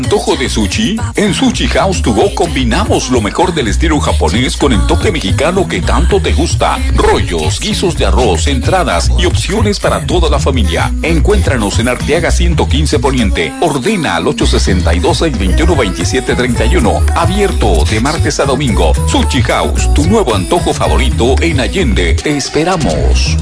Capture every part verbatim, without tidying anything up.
¿Antojo de sushi? En Sushi House To Go combinamos lo mejor del estilo japonés con el toque mexicano que tanto te gusta. Rollos, guisos de arroz, entradas y opciones para toda la familia. Encuéntranos en Arteaga ciento quince Poniente. Ordena al ocho seis dos, seis dos uno, dos siete tres uno. Abierto de martes a domingo. Sushi House, tu nuevo antojo favorito en Allende. Te esperamos.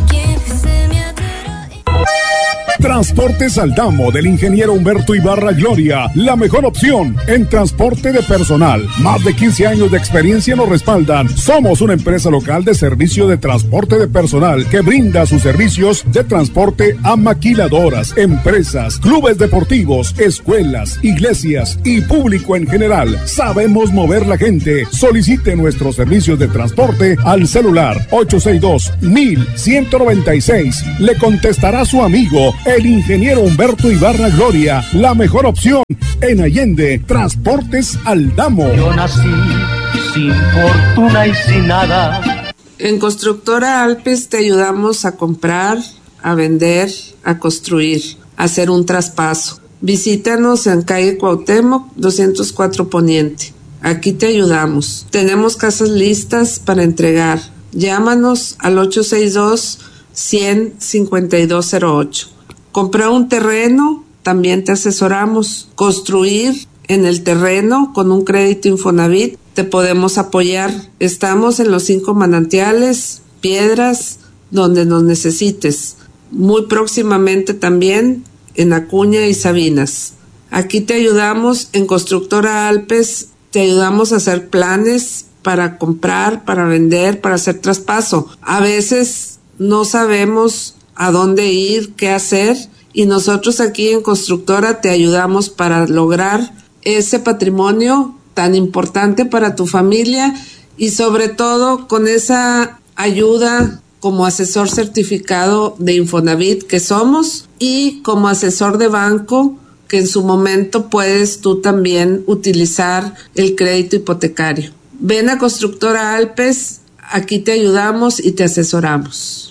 Transportes Aldamo del ingeniero Humberto Ibarra Gloria, la mejor opción en transporte de personal. Más de quince años de experiencia nos respaldan. Somos una empresa local de servicio de transporte de personal que brinda sus servicios de transporte a maquiladoras, empresas, clubes deportivos, escuelas, iglesias y público en general. Sabemos mover la gente. Solicite nuestros servicios de transporte al celular ocho seis dos, mil ciento noventa y seis. Le contestará su amigo el ingeniero Humberto Ibarra Gloria, la mejor opción en Allende. Transportes Aldamo. Yo nací sin fortuna y sin nada. En Constructora Alpes te ayudamos a comprar, a vender, a construir, a hacer un traspaso. Visítanos en calle Cuauhtémoc doscientos cuatro Poniente. Aquí te ayudamos. Tenemos casas listas para entregar. Llámanos al ocho seis dos, cien, cincuenta y dos cero ocho. Comprar un terreno, también te asesoramos. Construir en el terreno con un crédito Infonavit, te podemos apoyar. Estamos en los cinco manantiales, Piedras, donde nos necesites. Muy próximamente también en Acuña y Sabinas. Aquí te ayudamos en Constructora Alpes, te ayudamos a hacer planes para comprar, para vender, para hacer traspaso. A veces no sabemos a dónde ir, qué hacer, y nosotros aquí en Constructora te ayudamos para lograr ese patrimonio tan importante para tu familia y sobre todo con esa ayuda como asesor certificado de Infonavit que somos y como asesor de banco que en su momento puedes tú también utilizar el crédito hipotecario. Ven a Constructora Alpes, aquí te ayudamos y te asesoramos.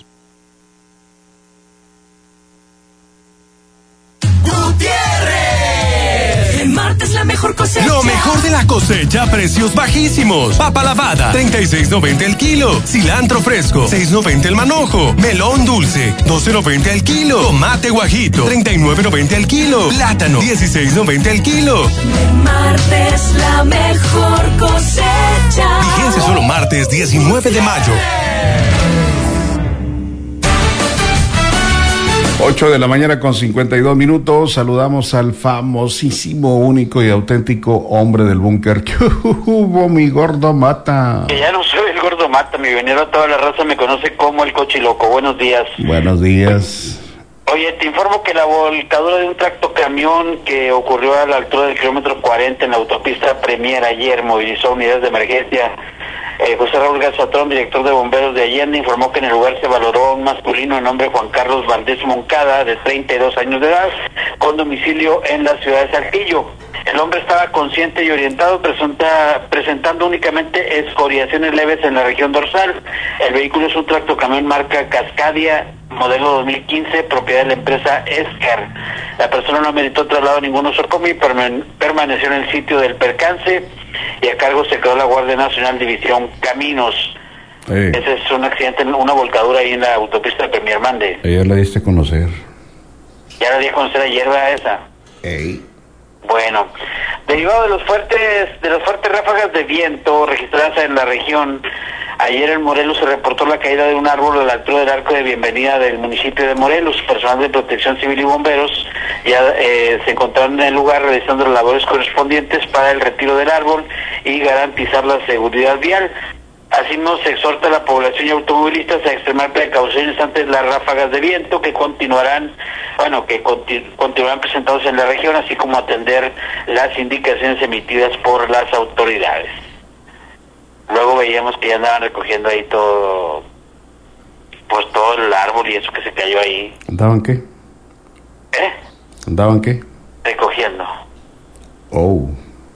La mejor cosecha. Lo mejor de la cosecha a precios bajísimos. Papa lavada, treinta y seis noventa el kilo. Cilantro fresco, seis noventa el manojo. Melón dulce, doce noventa el kilo. Tomate guajito, treinta y nueve noventa el kilo. Plátano, dieciséis noventa el kilo. De martes la mejor cosecha. Vigencia solo martes diecinueve de mayo. ocho de la mañana con cincuenta y dos minutos. Saludamos al famosísimo, único y auténtico hombre del búnker. ¿Qué hubo, mi gordo Mata? Que ya no soy el gordo Mata, mi venero, toda la raza me conoce como el cochiloco. Buenos días. Buenos días. Oye, te informo que la volcadura de un tractocamión que ocurrió a la altura del kilómetro cuarenta en la autopista Premier ayer movilizó unidades de emergencia. Eh, José Raúl Gazatrón, director de bomberos de Allende, informó que en el lugar se valoró a un masculino de nombre Juan Carlos Valdés Moncada, de treinta y dos años de edad, con domicilio en la ciudad de Saltillo. El hombre estaba consciente y orientado, presenta, presentando únicamente escoriaciones leves en la región dorsal. El vehículo es un tractocamión marca Cascadia, modelo dos mil quince, propiedad de la empresa Escar. La persona no ameritó traslado a ningún nosocomio y perman- permaneció en el sitio del percance, y a cargo se quedó la Guardia Nacional División Caminos. Hey. Ese es un accidente, una volcadura ahí en la autopista de Premier Mande. Ayer la diste a conocer. Ya la di a conocer ayer, ¿verdad, esa? Hey. Bueno, derivado de los fuertes de las fuertes ráfagas de viento registradas en la región, ayer en Morelos se reportó la caída de un árbol a la altura del arco de bienvenida del municipio de Morelos. Personal de Protección Civil y bomberos ya eh, se encontraron en el lugar realizando las labores correspondientes para el retiro del árbol y garantizar la seguridad vial. Asimismo, se exhorta a la población y automovilistas a extremar precauciones ante las ráfagas de viento que continuarán, bueno, que continu- continuarán presentados en la región, así como atender las indicaciones emitidas por las autoridades. Luego veíamos que ya andaban recogiendo ahí todo, pues todo el árbol y eso que se cayó ahí. ¿Andaban qué? ¿Eh? ¿Andaban qué? Recogiendo. Oh.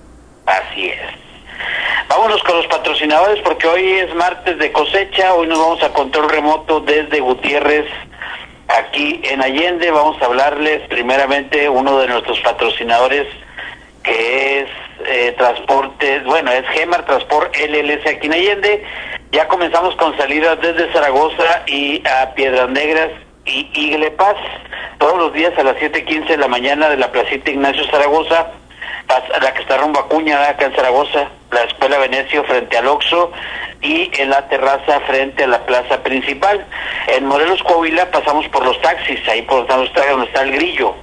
Así es. Vámonos con los patrocinadores porque hoy es martes de cosecha. Hoy nos vamos a control remoto desde Gutiérrez, aquí en Allende. Vamos a hablarles primeramente uno de nuestros patrocinadores que es eh, transportes, bueno, es Gemar Transport L L C aquí en Allende. Ya comenzamos con salidas desde Zaragoza y a Piedras Negras y Igle Paz, todos los días a las siete quince de la mañana de la Placita Ignacio Zaragoza, la que está rumbo a Acuña, acá en Zaragoza, la Escuela Venecio frente al Oxxo y en la terraza frente a la plaza principal. En Morelos, Coahuila, pasamos por los taxis, ahí por donde está, donde está el Grillo,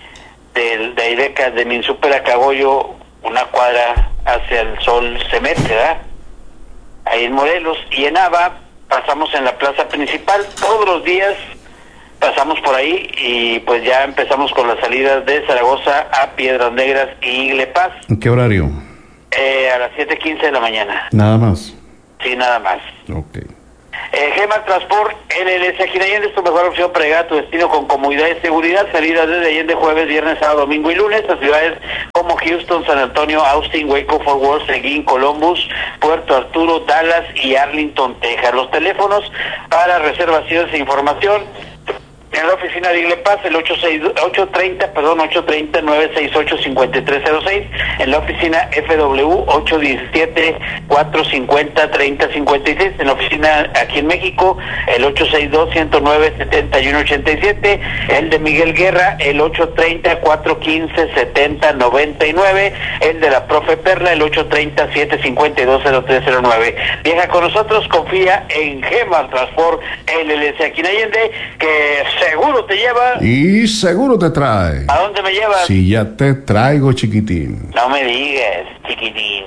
de, de ahí de, de Minsuper a Cagollo, una cuadra hacia el sol se mete, ¿verdad? Ahí en Morelos. Y en Aba pasamos en la plaza principal, todos los días pasamos por ahí y pues ya empezamos con las salidas de Zaragoza a Piedras Negras y Igle Paz. ¿En qué horario? Eh, a las siete quince de la mañana. Nada más. Sí, nada más. Ok. Eh, Gemar Transport L L C aquí en Allende es tu mejor opción para llegar a tu destino con comodidad y seguridad. Salidas desde Allende jueves, viernes, sábado, domingo y lunes a ciudades como Houston, San Antonio, Austin, Waco, Fort Worth, Seguin, Columbus, Puerto Arturo, Dallas y Arlington, Texas. Los teléfonos para reservaciones e información en la oficina de Igle Paz, el ocho seis ocho treinta, perdón, ocho treinta, nueve seis ocho, cinco tres cero seis, en la oficina F W ocho diecisiete, cuatro cincuenta, treinta cincuenta y seis, en la oficina aquí en México, el ocho seis dos, ciento nueve, setenta y uno ochenta y siete, el de Miguel Guerra, el ocho treinta, cuatro quince, setenta noventa y nueve, el de la Profe Perla, el ocho treinta, siete cincuenta y dos, cero tres cero nueve. Viaja con nosotros, confía en Gemar Transport L L C aquí en Allende, que seguro te lleva. Y seguro te trae. ¿A dónde me llevas? Si ya te traigo, chiquitín. No me digas, chiquitín.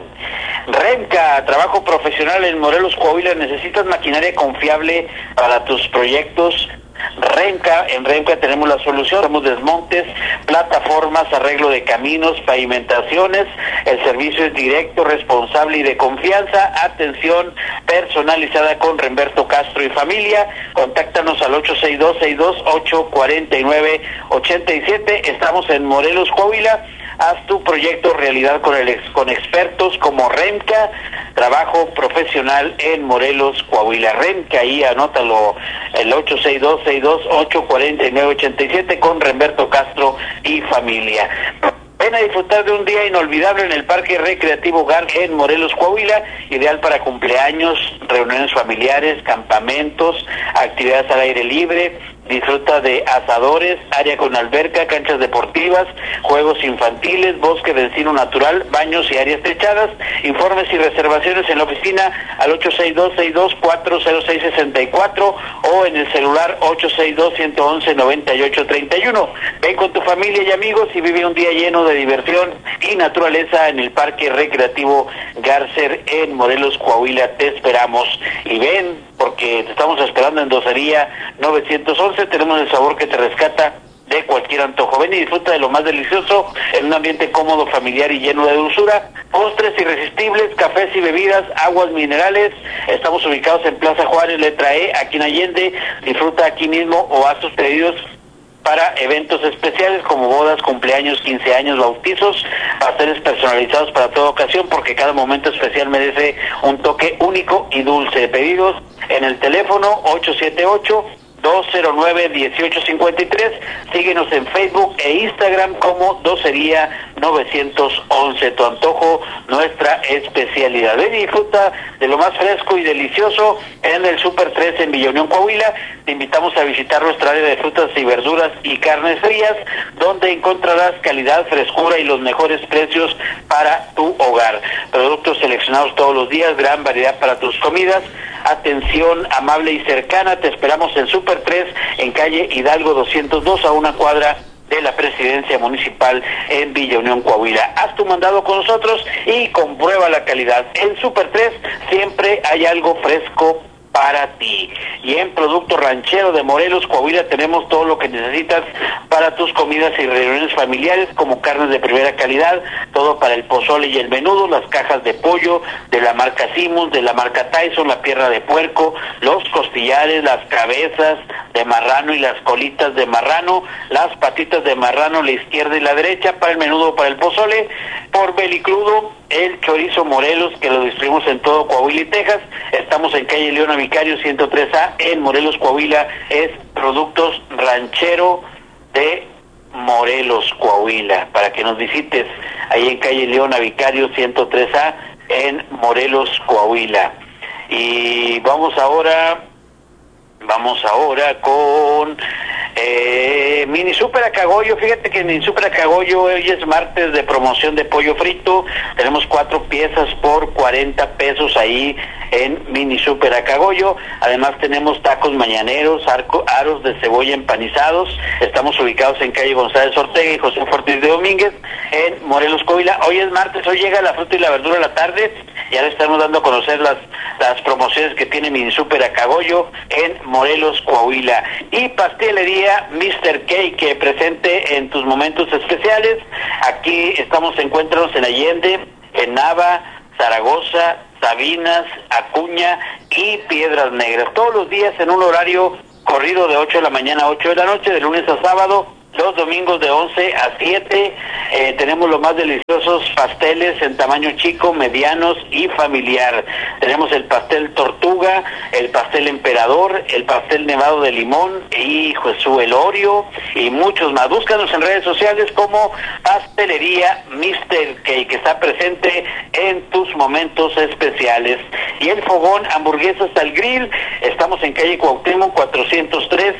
Renca, trabajo profesional en Morelos, Coahuila. ¿Necesitas maquinaria confiable para tus proyectos? Renca, en Renca tenemos la solución, tenemos desmontes, plataformas, arreglo de caminos, pavimentaciones, el servicio es directo, responsable y de confianza, atención personalizada con Remberto Castro y familia. Contáctanos al ocho seis dos, seis dos ocho, cuatro nueve ocho siete, estamos en Morelos, Coahuila. Haz tu proyecto realidad con el ex, con expertos como Renca, trabajo profesional en Morelos, Coahuila. Renca, ahí anótalo, el ocho seis dos, seis dos ocho, cuatro nueve ocho siete con Remberto Castro y familia. Ven a disfrutar de un día inolvidable en el Parque Recreativo Garza en Morelos, Coahuila, ideal para cumpleaños, reuniones familiares, campamentos, actividades al aire libre. Disfruta de asadores, área con alberca, canchas deportivas, juegos infantiles, bosque de encino natural, baños y áreas techadas. Informes y reservaciones en la oficina al ocho seis dos, seis dos cuatro, cero seis seis cuatro o en el celular ocho seis dos, uno uno, nueve ocho tres uno. Ven con tu familia y amigos y vive un día lleno de diversión y naturaleza en el Parque Recreativo Garcer en Morelos, Coahuila. Te esperamos y ven, porque te estamos esperando en Docería novecientos once. Tenemos el sabor que te rescata de cualquier antojo. Ven y disfruta de lo más delicioso en un ambiente cómodo, familiar y lleno de dulzura. Postres irresistibles, cafés y bebidas, aguas minerales. Estamos ubicados en Plaza Juárez, letra E, aquí en Allende. Disfruta aquí mismo o haz tus pedidos para eventos especiales como bodas, cumpleaños, quince años, bautizos, pasteles personalizados para toda ocasión, porque cada momento especial merece un toque único y dulce. Pedidos en el teléfono ocho siete ocho, dos cero nueve, uno ocho cinco tres. Síguenos en Facebook e Instagram como Docería novecientos once. Tu antojo, nuestra especialidad. Ven y disfruta de lo más fresco y delicioso en el Super tres en Villa Unión, Coahuila. Te invitamos a visitar nuestra área de frutas y verduras y carnes frías, donde encontrarás calidad, frescura y los mejores precios para tu hogar. Productos seleccionados todos los días, gran variedad para tus comidas. Atención amable y cercana. Te esperamos en Super tres en calle Hidalgo doscientos dos, a una cuadra de la Presidencia Municipal en Villa Unión, Coahuila. Haz tu mandado con nosotros y comprueba la calidad. En Super tres siempre hay algo fresco para ti. Y en Producto Ranchero de Morelos, Coahuila, tenemos todo lo que necesitas para tus comidas y reuniones familiares, como carnes de primera calidad, todo para el pozole y el menudo, las cajas de pollo de la marca Simmons, de la marca Tyson, la pierna de puerco, los costillares, las cabezas de marrano y las colitas de marrano, las patitas de marrano, la izquierda y la derecha, para el menudo, para el pozole, por Belicrudo, el chorizo Morelos, que lo distribuimos en todo Coahuila y Texas. Estamos en calle Leona Vicario ciento tres A en Morelos, Coahuila. Es Productos Ranchero de Morelos, Coahuila, para que nos visites. ahí en calle León Vicario ciento tres A, en Morelos, Coahuila. Y vamos ahora, vamos ahora con eh, Mini Super Acagoyo. Fíjate que en Mini Super Acagoyo hoy es martes de promoción de pollo frito. Tenemos cuatro piezas por cuarenta pesos ahí en Mini Super Acagoyo. Además tenemos tacos mañaneros, arco, aros de cebolla empanizados. Estamos ubicados en calle González Ortega y José Ortiz de Domínguez, en Morelos, Coahuila. Hoy es martes, hoy llega la fruta y la verdura a la tarde. Ya le estamos dando a conocer las, las promociones que tiene Mini Super Acagoyo en Morelos, Coahuila. Y pastelería mister Cake, que presente en tus momentos especiales. Aquí estamos, encuéntranos en Allende, en Nava, Zaragoza, Sabinas, Acuña y Piedras Negras. Todos los días en un horario corrido de ocho de la mañana a ocho de la noche, de lunes a sábado. Los domingos de once a siete. Eh, tenemos los más deliciosos pasteles en tamaño chico, medianos y familiar. Tenemos el pastel tortuga, el pastel emperador, el pastel nevado de limón y Jesús el Oreo y muchos más. Búscanos en redes sociales como Pastelería mister Cake, que está presente en tus momentos especiales. Y el fogón Hamburguesas al Grill. Estamos en calle Cuauhtémoc cuatrocientos tres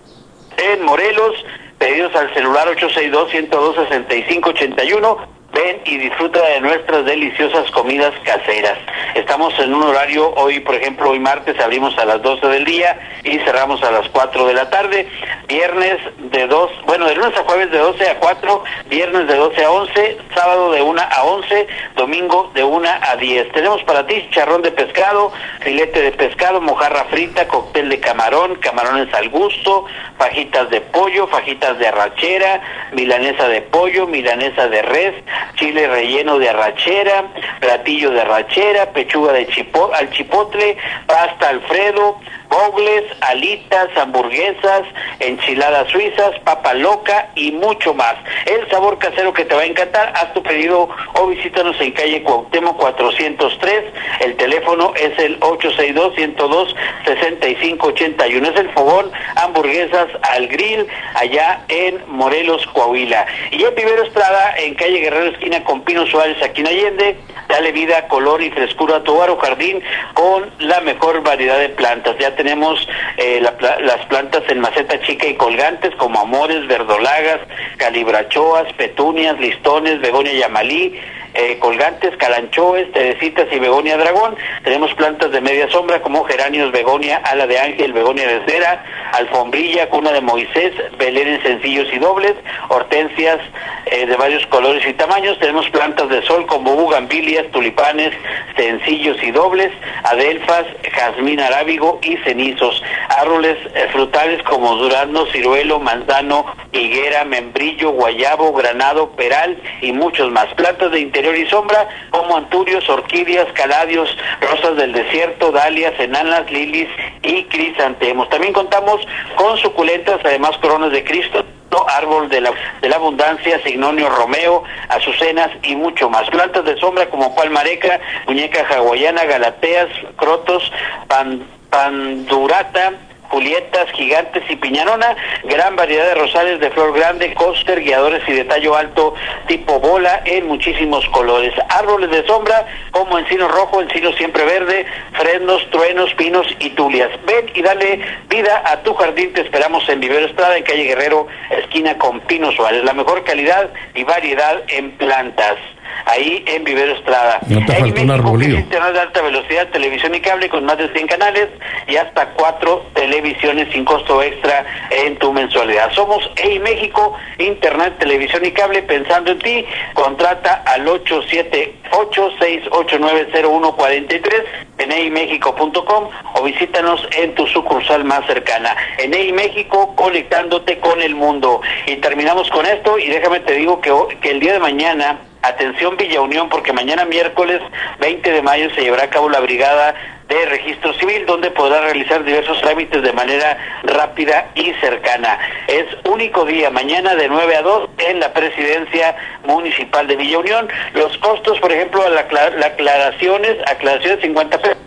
en Morelos. Pedidos al celular ocho seis dos, uno dos dos, seis cinco ocho uno. Ven y disfruta de nuestras deliciosas comidas caseras. Estamos en un horario, hoy por ejemplo, hoy martes abrimos a las doce del día y cerramos a las cuatro de la tarde. Viernes de dos, bueno, de lunes a jueves de doce a cuatro, viernes de doce a once, sábado de una a once, domingo de una a diez. Tenemos para ti chicharrón de pescado, filete de pescado, mojarra frita, cóctel de camarón, camarones al gusto, fajitas de pollo, fajitas de arrachera, milanesa de pollo, milanesa de res, chile relleno de arrachera, platillo de arrachera, pechuga de chipo, al chipotle, pasta Alfredo, bowls, alitas, hamburguesas, enchiladas suizas, papa loca y mucho más. El sabor casero que te va a encantar. Haz tu pedido o visítanos en calle Cuauhtémoc cuatrocientos tres. El teléfono es el ocho seis dos, uno dos, seis cinco ocho uno. Es el fogón Hamburguesas al Grill, allá en Morelos, Coahuila. Y en Vivero Estrada, en calle Guerrero, esquina con Pino Suárez, aquí en Allende. Dale vida, color y frescura a tu hogar o jardín con la mejor variedad de plantas. Ya tenemos eh, la, las plantas en maceta chica y colgantes como amores, verdolagas, calibrachoas, petunias, listones, begonia yamalí, eh, colgantes, calanchoes, teresitas y begonia dragón. Tenemos plantas de media sombra como geranios, begonia, ala de ángel, begonia de cera, alfombrilla, cuna de Moisés, belenes sencillos y dobles, hortensias eh, de varios colores y tamaños. Tenemos plantas de sol como bugambilias, tulipanes sencillos y dobles, adelfas, jazmín arábigo y cenizos. Árboles eh, frutales como durazno, ciruelo, manzano, higuera, membrillo, guayabo, granado, peral y muchos más. Plantas de interior y sombra como anturios, orquídeas, caladios, rosas del desierto, dalias, enanas, lilis y crisantemos. También contamos con suculentas, además coronas de Cristo, árbol de la, de la abundancia, signonio romeo, azucenas y mucho más. Plantas de sombra como palmareca, muñeca hawaiana, galateas, crotos, pan, pandurata, julietas, gigantes y piñanona, gran variedad de rosales de flor grande, cóster, guiadores y de tallo alto tipo bola en muchísimos colores. Árboles de sombra como encino rojo, encino siempre verde, fresnos, truenos, pinos y tulias. Ven y dale vida a tu jardín. Te esperamos en Vivero Estrada, en calle Guerrero, esquina con Pino Suárez. La mejor calidad y variedad en plantas. Ahí en Vivero Estrada. No te en faltó México, un arbolillo. internet de alta velocidad, televisión y cable con más de cien canales y hasta cuatro televisiones sin costo extra en tu mensualidad. Somos E I México, internet, televisión y cable, pensando en ti. Contrata al ocho siete ocho, seis ocho nueve, cero uno cuatro tres en e i méxico punto com o visítanos en tu sucursal más cercana. En E I México, conectándote con el mundo. Y terminamos con esto y déjame te digo que, que el día de mañana, atención Villa Unión, porque mañana miércoles veinte de mayo se llevará a cabo la brigada de registro civil, donde podrá realizar diversos trámites de manera rápida y cercana. Es único día, mañana de nueve a dos en la presidencia municipal de Villa Unión. Los costos, por ejemplo, la, la aclaraciones, aclaraciones cincuenta pesos,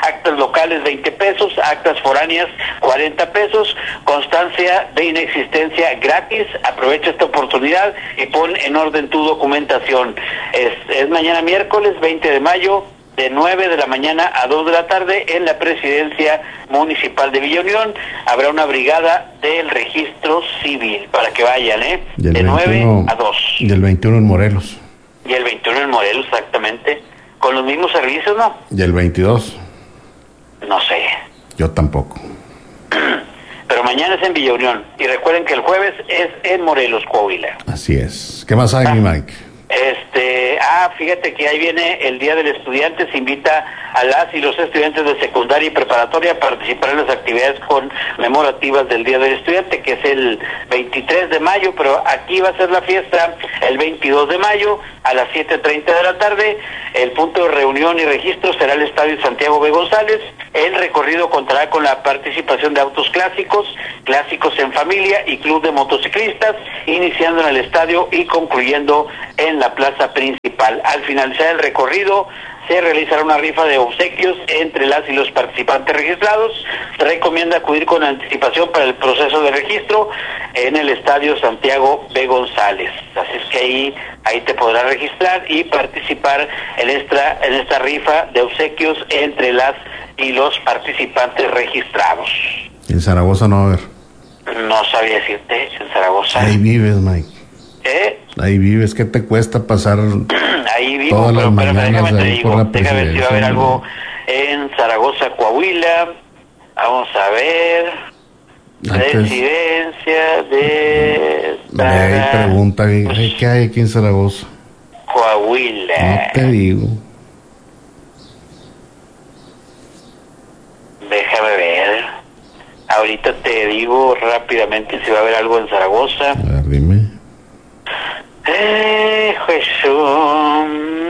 actas locales veinte pesos, actas foráneas cuarenta pesos, constancia de inexistencia gratis. Aprovecha esta oportunidad y pon en orden tu documentación. Es, es mañana miércoles veinte de mayo, de nueve de la mañana a dos de la tarde en la Presidencia Municipal de Villa Unión. Habrá una brigada del registro civil para que vayan, ¿eh? De nueve a dos. Y el veintiuno en Morelos. Y el veintiuno en Morelos, exactamente. Con los mismos servicios, ¿no? Y el veintidós. No sé. Yo tampoco. Pero mañana es en Villa Unión. Y recuerden que el jueves es en Morelos, Coahuila. Así es. ¿Qué más hay, ah. mi Mike? Este, ah, fíjate que ahí viene el Día del Estudiante. Se invita a las y los estudiantes de secundaria y preparatoria a participar en las actividades conmemorativas del Día del Estudiante, que es el veintitrés de mayo, pero aquí va a ser la fiesta el veintidós de mayo a las siete treinta de la tarde. El punto de reunión y registro será el Estadio Santiago B. González. El recorrido contará con la participación de autos clásicos, clásicos en familia y club de motociclistas, iniciando en el estadio y concluyendo en la plaza principal. Al finalizar el recorrido se realizará una rifa de obsequios entre las y los participantes registrados. Se recomienda acudir con anticipación para el proceso de registro en el Estadio Santiago B. González. Así es que ahí ahí te podrás registrar y participar en esta en esta rifa de obsequios entre las y los participantes registrados. En Zaragoza no va a haber. No sabía decirte, en Zaragoza. Ahí vives, Mike. ¿Eh? Ahí vives, ¿qué te cuesta pasar? Ahí vivo, todas pero, pero déjame te digo, déjame ver si va a haber algo en Zaragoza, Coahuila. Vamos a ver. Antes, Residencia de... Ahí pregunta, ¿qué hay aquí en Zaragoza? Coahuila. No te digo. Déjame ver. Ahorita te digo rápidamente si va a haber algo en Zaragoza. A ver, dime. Eh, Jesús.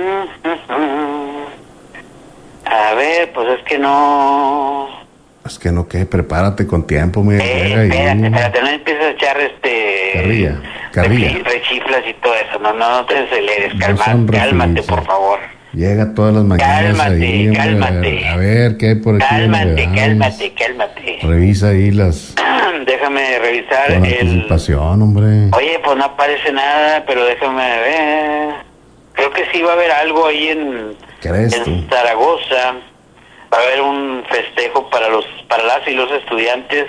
A ver, pues es que no. Es que no, ¿qué? Prepárate con tiempo, mi eh, espérate, y... espérate, no empieces a echar este... Carrilla, carrilla. Rechiflas y todo eso, no, no, no te aceleres, calma, no cálmate, por favor. Llega todas las mañanas. Cálmate, ahí, cálmate. A ver, ¿qué hay por aquí? Cálmate, cálmate, cálmate. Revisa ahí las... Déjame revisar con el... anticipación, hombre. Oye, pues no aparece nada, pero déjame ver. Creo que sí va a haber algo ahí en, en Zaragoza. Va a haber un festejo para los para las y los estudiantes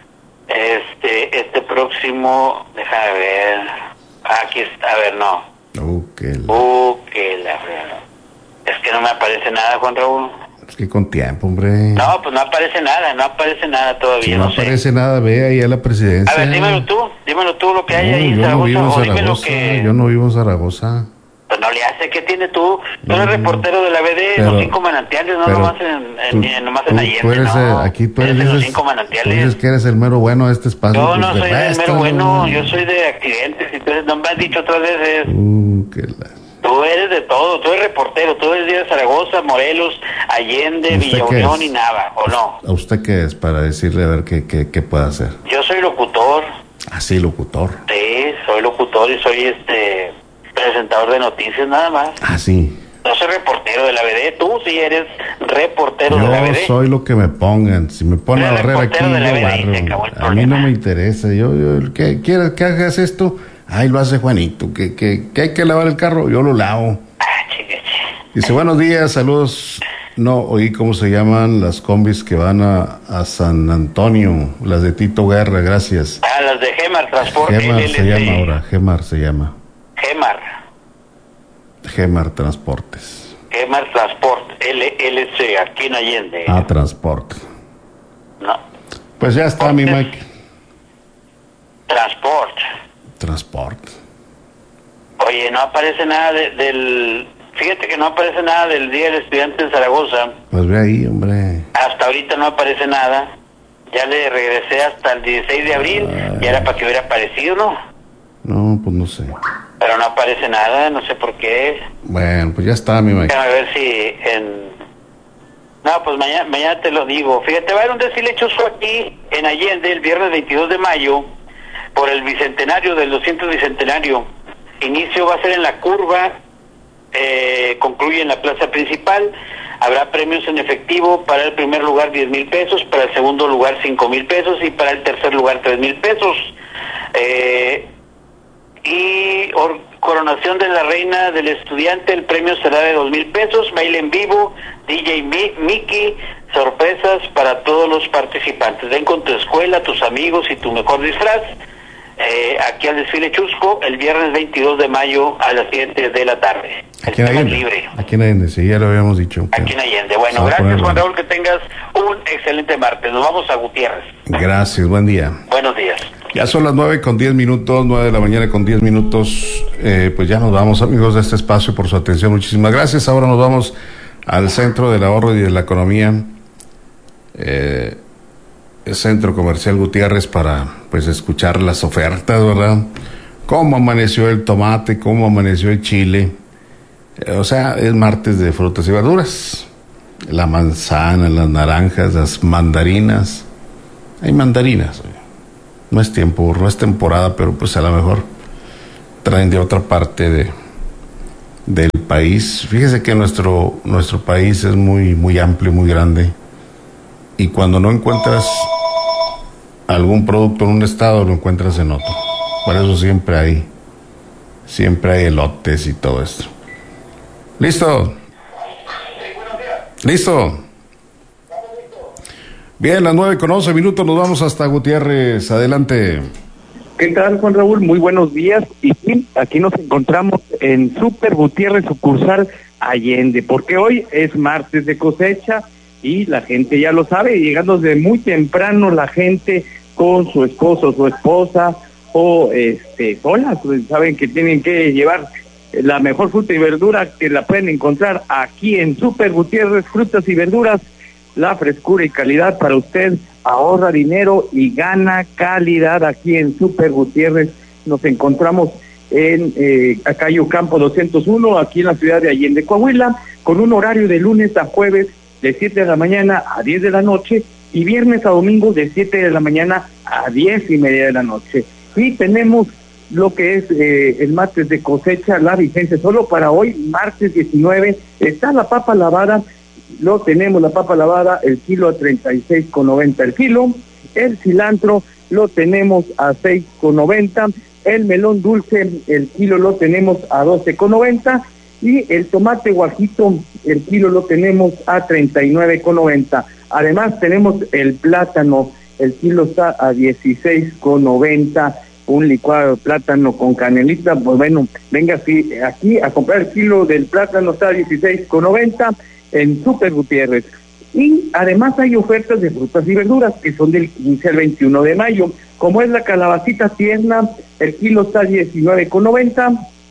este este próximo, déjame ver. Aquí está, a ver, no. Uh, que la... Uh, que la... Es que no me aparece nada, Juan Raúl. Es que con tiempo, hombre. No, pues no aparece nada, no aparece nada todavía. Si no, no aparece sé. nada, ve ahí a la presidencia. A ver, dímelo tú, dímelo tú lo que hay no, ahí en yo Zaragoza. No vivo en o Zaragoza dime lo que... Yo no vivo en Zaragoza. Pues no le hace, ¿qué tiene tú? Tú eres no, reportero de la B D, pero, los cinco manantiales, no nomás en, en, tú, en, nomás tú, en Allende, tú eres, no. Aquí tú eres, eres dices, los cinco manantiales. Tú dices que eres el mero bueno de este espacio. Yo no pues soy el mero bueno, yo soy de accidentes, y tú eres, no me has dicho otras veces. Uh, que la... Tú eres de todo, tú eres reportero, tú eres de Zaragoza, Morelos, Allende, Villa Unión y Nava, ¿o no? ¿A usted qué es para decirle a ver qué, qué, qué puede hacer? Yo soy locutor. Ah, sí, locutor. Sí, soy locutor y soy este presentador de noticias nada más. Ah, sí. No soy reportero de la B D, tú sí eres reportero yo de la B D. Yo soy lo que me pongan, si me ponen a barrer aquí, yo barro. A mí no me interesa, yo, yo ¿qué quieres que hagas esto? Ahí lo hace Juanito, que, que, que hay que lavar el carro, yo lo lavo. Ah, chique, dice, buenos días, saludos. No, oí cómo se llaman las combis que van a, a San Antonio, las de Tito Guerra, gracias. Ah, las de Gemar Transporte. Gemar se llama ahora, Gemar se llama. Gemar. Gemar Transportes. Gemar Transport, L L C, aquí en Allende. Ah, Transport. No. Pues ya está, mi Mike. Transport. Transport. Oye, no aparece nada de, del... Fíjate que no aparece nada del Día del Estudiante en Zaragoza. Pues ve ahí, hombre. Hasta ahorita no aparece nada. Ya le regresé hasta el dieciséis de abril. Ay. Y era para que hubiera aparecido, ¿no? No, pues no sé. Pero no aparece nada, no sé por qué. Bueno, pues ya está, mi Mike. Déjame ver si en... No, pues mañana, mañana te lo digo. Fíjate, va a haber un desfile choso aquí en Allende el viernes veintidós de mayo por el bicentenario del doscientos bicentenario. Inicio va a ser en la curva, eh, concluye en la plaza principal. Habrá premios en efectivo, para el primer lugar diez mil pesos, para el segundo lugar cinco mil pesos y para el tercer lugar tres mil pesos. Eh, y or, coronación de la reina del estudiante, el premio será de dos mil pesos, baile en vivo, D J Mickey, sorpresas para todos los participantes. Ven con tu escuela, tus amigos y tu mejor disfraz. Eh, aquí al desfile Chusco el viernes veintidós de mayo a las siete de la tarde. Aquí en Allende, libre. Aquí en Allende, sí, ya lo habíamos dicho. Aquí en Allende. Bueno, gracias Juan Raúl, que tengas un excelente martes. Nos vamos a Gutiérrez. Gracias, buen día. Buenos días. Ya son las nueve con diez minutos, nueve de la mañana con diez minutos. Eh, pues ya nos vamos, amigos de este espacio, por su atención. Muchísimas gracias. Ahora nos vamos al Centro del Ahorro y de la Economía. Eh... El Centro Comercial Gutiérrez, para pues escuchar las ofertas, ¿verdad? Cómo amaneció el tomate, cómo amaneció el chile. Eh, o sea, es martes de frutas y verduras. La manzana, las naranjas, las mandarinas. Hay mandarinas. No es tiempo, no es temporada, pero pues a lo mejor traen de otra parte de del país. Fíjese que nuestro nuestro país es muy muy amplio, muy grande. Y cuando no encuentras algún producto en un estado, lo encuentras en otro. Por eso siempre hay, siempre hay elotes y todo esto. ¿Listo? ¿Listo? Bien, las nueve con once minutos, nos vamos hasta Gutiérrez. Adelante. ¿Qué tal, Juan Raúl? Muy buenos días. Y sí, aquí nos encontramos en Super Gutiérrez, sucursal Allende, porque hoy es martes de cosecha. Y la gente ya lo sabe, llegando desde muy temprano la gente con su esposo, su esposa o este solas, pues saben que tienen que llevar la mejor fruta y verdura que la pueden encontrar aquí en Super Gutiérrez, frutas y verduras, la frescura y calidad para usted, ahorra dinero y gana calidad aquí en Super Gutiérrez. Nos encontramos en eh, Acayo Campo doscientos uno, aquí en la ciudad de Allende, Coahuila, con un horario de lunes a jueves de siete de la mañana a diez de la noche y viernes a domingo de siete de la mañana a diez y media de la noche. Y tenemos lo que es eh, el martes de cosecha, la vigencia solo para hoy, martes diecinueve, está la papa lavada, lo tenemos la papa lavada, el kilo a treinta y seis con noventa el kilo, el cilantro lo tenemos a seis con noventa, el melón dulce, el kilo lo tenemos a doce con noventa, y el tomate guajito, el kilo lo tenemos a treinta y nueve con noventa. Además tenemos el plátano, el kilo está a dieciséis con noventa, un licuado de plátano con canelita. Pues bueno, venga aquí, aquí a comprar el kilo del plátano, está a dieciséis con noventa en Super Gutiérrez. Y además hay ofertas de frutas y verduras que son del quince al veintiuno de mayo, como es la calabacita tierna, el kilo está a diecinueve con noventa,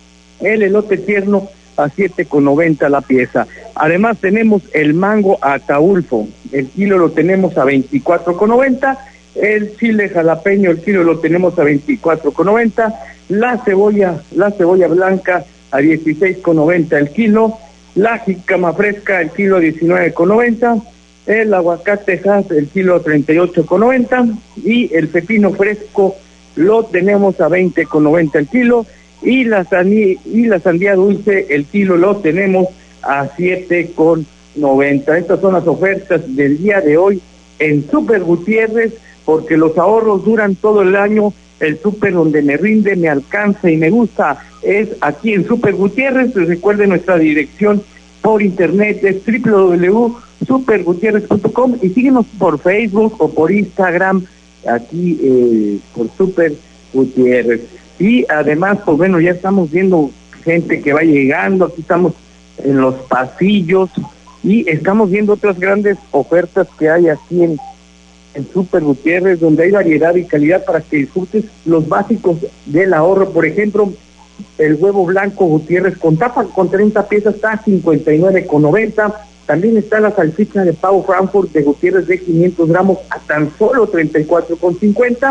el elote tierno a siete con noventa la pieza. Además tenemos el mango Ataulfo, el kilo lo tenemos a veinticuatro con noventa, el chile jalapeño, el kilo lo tenemos a veinticuatro con noventa, la cebolla, la cebolla blanca a dieciséis con noventa el kilo, la jícama fresca, el kilo a diecinueve con noventa, el aguacate Hass, el kilo a treinta y ocho con noventa, y el pepino fresco lo tenemos a veinte con noventa el kilo, y la sandía, y la sandía dulce, el kilo lo tenemos a siete con noventa. Estas son las ofertas del día de hoy en Super Gutiérrez, porque los ahorros duran todo el año. El súper donde me rinde, me alcanza y me gusta es aquí en Super Gutiérrez. Recuerden nuestra dirección por internet, es doble u doble u doble u punto super gutierrez punto com, y síguenos por Facebook o por Instagram aquí eh, por Super Gutiérrez. Y además, pues bueno, ya estamos viendo gente que va llegando, aquí estamos en los pasillos y estamos viendo otras grandes ofertas que hay aquí en, en Super Gutiérrez, donde hay variedad y calidad para que disfrutes los básicos del ahorro. Por ejemplo, el huevo blanco Gutiérrez con tapa con treinta piezas está a cincuenta y nueve con noventa. También está la salchicha de pavo Frankfurt de Gutiérrez de quinientos gramos a tan solo treinta y cuatro con cincuenta.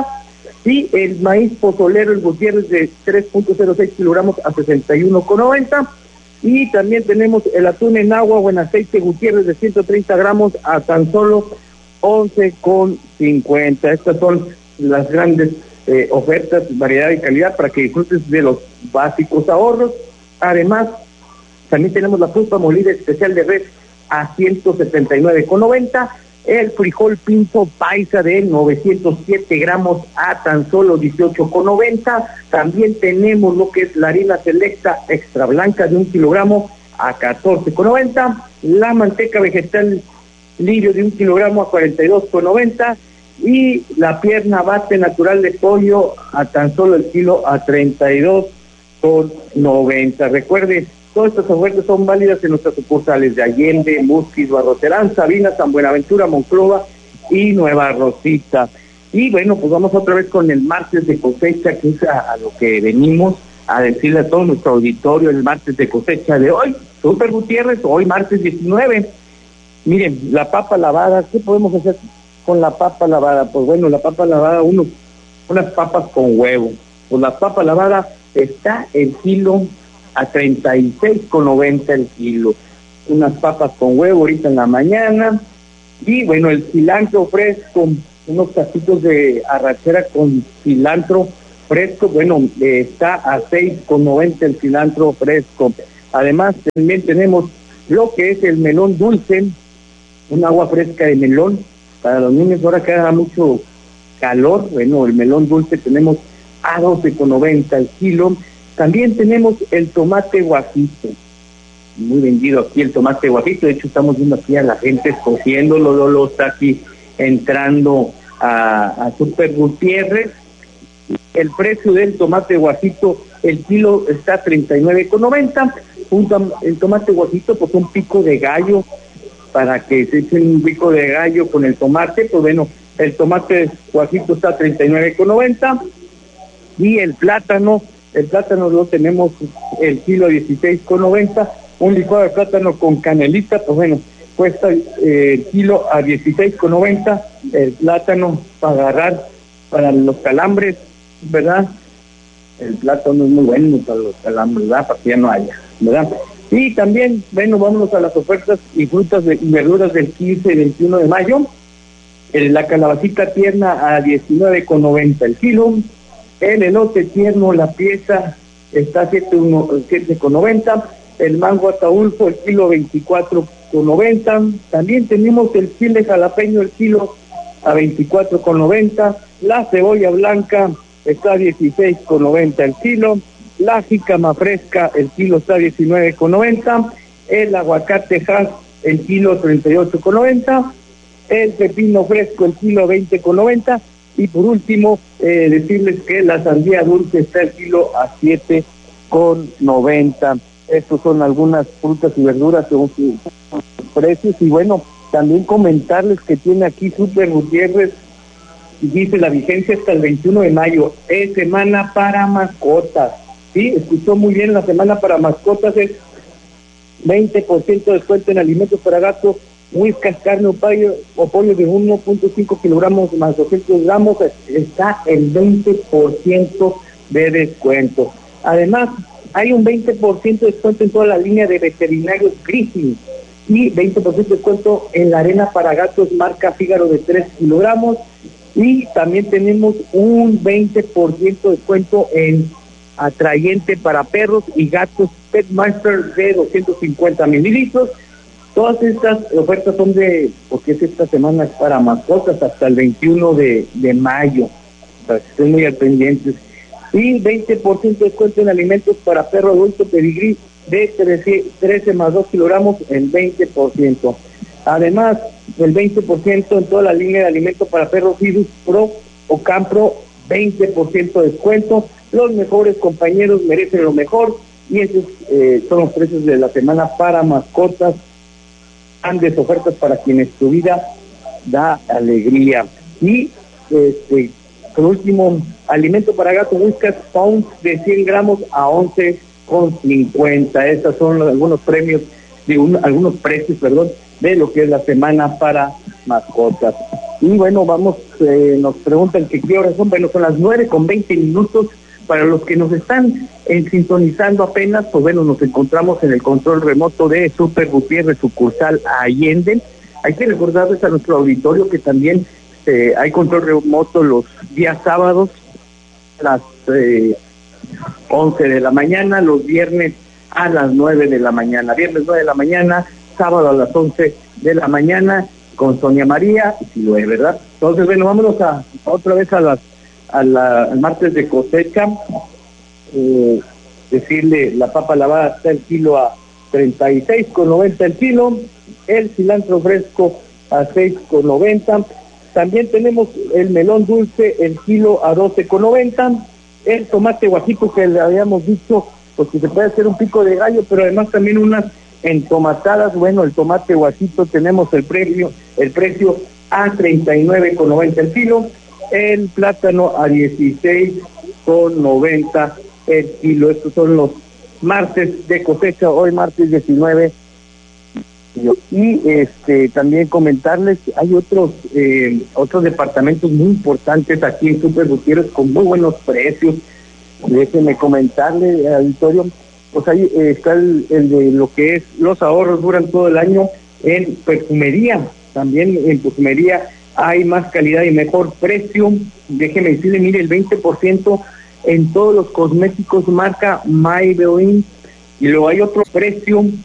Y el maíz pozolero, el Gutiérrez de tres punto cero seis kilogramos a sesenta y uno con noventa. Y también tenemos el atún en agua o en aceite Gutiérrez de ciento treinta gramos a tan solo once con cincuenta. Estas son las grandes eh, ofertas, variedad y calidad para que disfrutes de los básicos ahorros. Además, también tenemos la pulpa molida especial de res a ciento setenta y nueve con noventa. El frijol pinto paisa de novecientos siete gramos a tan solo dieciocho con noventa. También tenemos lo que es la harina selecta extra blanca de un kilogramo a catorce con noventa. La manteca vegetal lirio de un kilogramo a cuarenta y dos con noventa. Y la pierna base natural de pollo a tan solo el kilo a treinta y dos con noventa. Recuerde, todas estas ofertas son válidas en nuestras sucursales de Allende, Musquis, Barros Terán, Sabina, San Buenaventura, Monclova y Nueva Rosita. Y bueno, pues vamos otra vez con el martes de cosecha, que es a, a lo que venimos a decirle a todo nuestro auditorio el martes de cosecha de hoy. Super Gutiérrez, hoy martes diecinueve. Miren, la papa lavada, ¿qué podemos hacer con la papa lavada? Pues bueno, la papa lavada, uno, unas papas con huevo. Pues la papa lavada está el kilo a treinta y seis con noventa el kilo. Unas papas con huevo ahorita en la mañana. Y bueno, el cilantro fresco, unos taquitos de arrachera con cilantro fresco, bueno, eh, está a seis con noventa el cilantro fresco. Además, también tenemos lo que es el melón dulce, un agua fresca de melón para los niños. Ahora que haga mucho calor, bueno, el melón dulce tenemos a doce con noventa el kilo. También tenemos el tomate guajito, muy vendido aquí el tomate guajito. De hecho, estamos viendo aquí a la gente escogiéndolo. Lolo está aquí entrando a, a Super Gutiérrez. El precio del tomate guajito, el kilo está a treinta y nueve con noventa. Un tom, el tomate guajito, pues un pico de gallo, para que se echen un pico de gallo con el tomate. Pues bueno, el tomate guajito está a treinta y nueve con noventa. Y el plátano, el plátano lo tenemos el kilo a dieciséis con noventa. Un licuado de plátano con canelita, pues bueno, cuesta eh, el kilo a dieciséis con noventa. El plátano para agarrar para los calambres, ¿verdad? El plátano es muy bueno para los calambres, ¿verdad? Para que ya no haya, ¿verdad? Y también, bueno, vámonos a las ofertas y frutas de, y verduras del quince y veintiuno de mayo. El, la calabacita tierna a diecinueve con noventa el kilo. El elote tierno, la pieza, está a siete con noventa. El mango ataulfo, el kilo veinticuatro con noventa. También tenemos el chile jalapeño, el kilo a veinticuatro con noventa. La cebolla blanca está a dieciséis con noventa el kilo. La jícama fresca, el kilo está a diecinueve con noventa. El aguacate Hass, el kilo treinta y ocho con noventa. El pepino fresco, el kilo veinte con noventa. Y por último, eh, decirles que la sandía dulce está el kilo a siete con noventa. Estos son algunas frutas y verduras según sus precios. Y bueno, también comentarles que tiene aquí Super Gutiérrez, dice la vigencia hasta el veintiuno de mayo, es semana para mascotas. Sí, escuchó muy bien, la semana para mascotas es veinte por ciento de descuento en alimentos para gatos, whiskas, carne o pollo, o pollo de uno punto cinco kilogramos más doscientos gramos, está el veinte por ciento de descuento. Además, hay un veinte por ciento de descuento en toda la línea de veterinarios Griffin y veinte por ciento de descuento en la arena para gatos marca Fígaro de tres kilogramos. Y también tenemos un veinte por ciento de descuento en atrayente para perros y gatos Petmaster de doscientos cincuenta mililitros. Todas estas ofertas son de, porque es esta semana es para mascotas hasta el veintiuno de mayo, para que estén muy al pendientes. Y veinte por ciento de descuento en alimentos para perro adulto pedigrí de trece, trece más dos kilogramos, el veinte por ciento. Además, el veinte por ciento en toda la línea de alimentos para perros Virus Pro o Campro, veinte por ciento de descuento. Los mejores compañeros merecen lo mejor y esos eh, son los precios de la semana para mascotas. Grandes ofertas para quienes su vida da alegría. Y este, por último, alimento para gato Whiskas Pounds de cien gramos a once con cincuenta. Estos son los, algunos premios, de un, algunos precios, perdón, de lo que es la semana para mascotas. Y bueno, vamos, eh, nos preguntan que qué horas son. Bueno, son las nueve con veinte minutos. Para los que nos están eh, sintonizando apenas, pues bueno, nos encontramos en el control remoto de Super Gutiérrez, sucursal Allende. Hay que recordarles a nuestro auditorio que también eh, hay control remoto los días sábados a las eh, once de la mañana, los viernes a las nueve de la mañana. Viernes nueve de la mañana, sábado a las once de la mañana con Sonia María y Siloé, ¿verdad? Entonces, bueno, vámonos a otra vez a las a la, al martes de cosecha. Eh, decirle, la papa lavada está el kilo a treinta y seis con noventa el kilo, el cilantro fresco a seis con noventa, también tenemos el melón dulce el kilo a doce con noventa, el tomate guajito que le habíamos dicho, pues que se puede hacer un pico de gallo, pero además también unas entomatadas. Bueno, el tomate guajito tenemos el precio, el precio a treinta y nueve con noventa el kilo, el plátano a dieciséis con noventa el kilo. Estos son los martes de cosecha, hoy martes diecinueve. Y este también comentarles, hay otros eh, otros departamentos muy importantes aquí en Super Gutiérrez con muy buenos precios. Déjenme comentarle, auditorio, pues ahí eh, está el, el de lo que es los ahorros duran todo el año en perfumería. También en perfumería hay más calidad y mejor precio. Déjenme decirle, mire, el veinte por ciento en todos los cosméticos marca Maybelline. Y luego hay otro precio